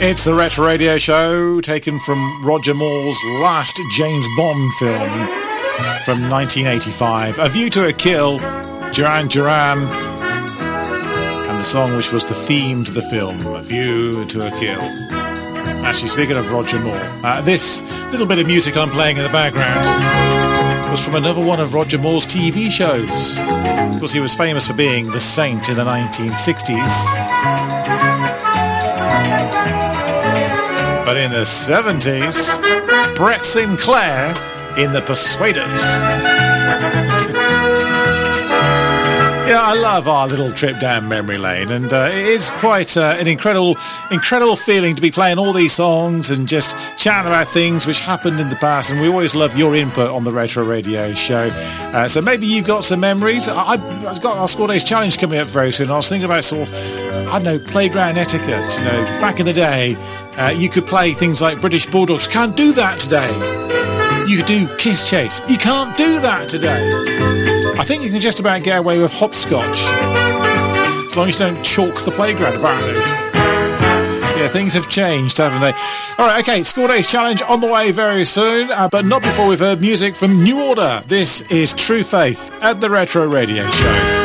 It's the Retro Radio Show, taken from Roger Moore's last James Bond film from 1985, A View to a Kill, Duran Duran, and the song which was the theme to the film, A View to a Kill. Actually, speaking of Roger Moore, this little bit of music I'm playing in the background was from another one of Roger Moore's TV shows. Of course, he was famous for being the Saint in the 1960s. But in the 70s, Brett Sinclair in The Persuaders. Yeah, I love our little trip down memory lane, and it is quite an incredible feeling to be playing all these songs and just chatting about things which happened in the past, and we always love your input on the Retro Radio Show. So maybe you've got some memories. I've got our Score Days Challenge coming up very soon. I was thinking about sort of, I don't know, playground etiquette. You know, back in the day, you could play things like British Bulldogs. Can't do that today. You could do Kiss Chase. You can't do that today. I think you can just about get away with hopscotch, as long as you don't chalk the playground, apparently. Yeah, things have changed, haven't they? All right, okay, Score Days Challenge on the way very soon, but not before we've heard music from New Order. This is True Faith at the Retro Radio Show.